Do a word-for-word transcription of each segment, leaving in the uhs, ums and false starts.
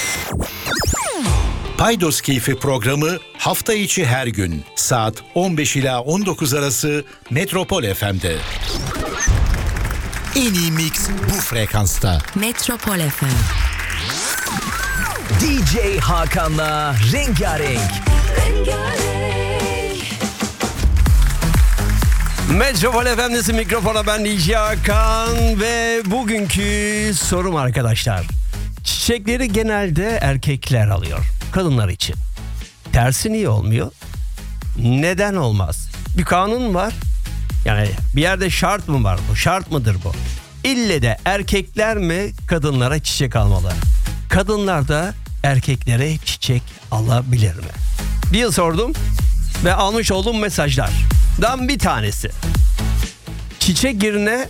Paydos Keyfi programı hafta içi her gün saat on beş ila on dokuz arası Metropol F M'de. En iyi mix bu frekansta. Metropol F M. D J Hakan'la Rengarenk. Rengarenk. Metropol F M'desin, mikrofona ben D J Hakan ve bugünkü sorum arkadaşlar. Çiçekleri genelde erkekler alıyor, kadınlar için. Tersi niye olmuyor? Neden olmaz? Bir kanun var. Yani bir yerde şart mı var bu? Şart mıdır bu? İlle de erkekler mi kadınlara çiçek almalı? Kadınlar da erkeklere çiçek alabilir mi diye sordum ve almış olduğum mesajlardan bir tanesi. Çiçek yerine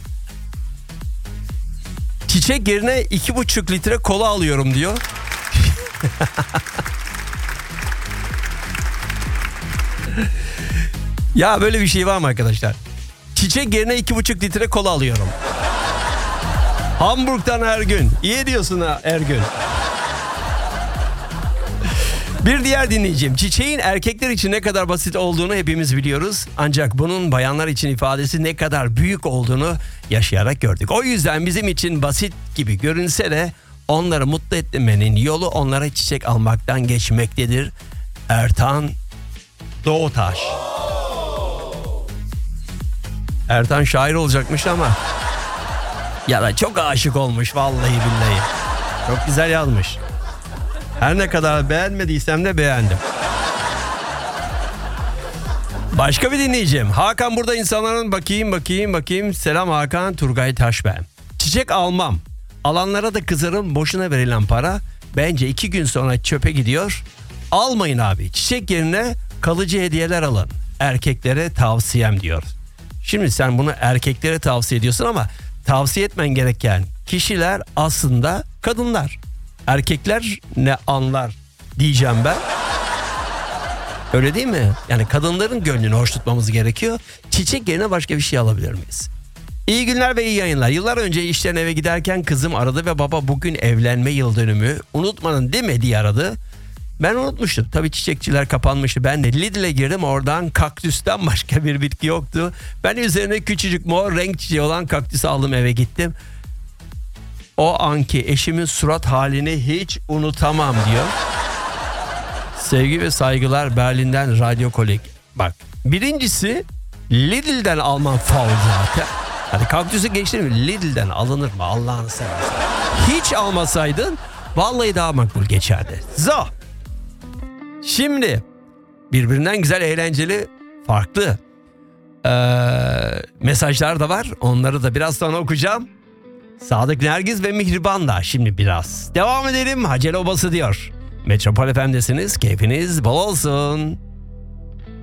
çiçek yerine iki buçuk litre kola alıyorum diyor. Ya böyle bir şey var mı arkadaşlar? Çiçek yerine iki buçuk litre kola alıyorum. Hamburg'dan Ergün. İyi diyorsun ha Ergün. Bir diğer dinleyicim, çiçeğin erkekler için ne kadar basit olduğunu hepimiz biliyoruz. Ancak bunun bayanlar için ifadesi ne kadar büyük olduğunu yaşayarak gördük. O yüzden bizim için basit gibi görünse de onları mutlu etmenin yolu onlara çiçek almaktan geçmektedir. Ertan Doğutaş. Ertan şair olacakmış ama ya da çok aşık olmuş vallahi billahi. Çok güzel yazmış. Her ne kadar beğenmediysem de beğendim. Başka bir dinleyeceğim. Hakan burada insanların bakayım bakayım bakayım. Selam Hakan, Turgay Taş ben. Çiçek almam. Alanlara da kızarım, boşuna verilen para. Bence iki gün sonra çöpe gidiyor. Almayın abi. Çiçek yerine kalıcı hediyeler alın. Erkeklere tavsiyem diyor. Şimdi sen bunu erkeklere tavsiye ediyorsun ama tavsiye etmen gereken kişiler aslında kadınlar. Erkekler ne anlar diyeceğim ben. Öyle değil mi? Yani kadınların gönlünü hoş tutmamız gerekiyor. Çiçek yerine başka bir şey alabilir miyiz? İyi günler ve iyi yayınlar. Yıllar önce işten eve giderken kızım aradı ve baba bugün evlenme yıl dönümü. Unutmadın değil mi diye aradı. Ben unutmuştum. Tabii çiçekçiler kapanmıştı. Ben de Lidl'e girdim. Oradan kaktüsten başka bir bitki yoktu. Ben üzerine küçücük mor renk çiçeği olan kaktüsü aldım, eve gittim. O anki eşimin surat halini hiç unutamam diyor. Sevgi ve saygılar Berlin'den Radyo Kolik. Bak, birincisi Lidl'den alman faul zaten. Hadi kaktüsü geçtim mi? Lidl'den alınır mı? Allah'ını seversen. Hiç almasaydın vallahi daha makbul geçerdi. Zo. Şimdi birbirinden güzel, eğlenceli, farklı ee, mesajlar da var. Onları da biraz sonra okuyacağım. Sadık Nergiz ve Mihriban da şimdi biraz. Devam edelim. Hacel Obası diyor. Metropol F M'desiniz. Keyfiniz bol olsun.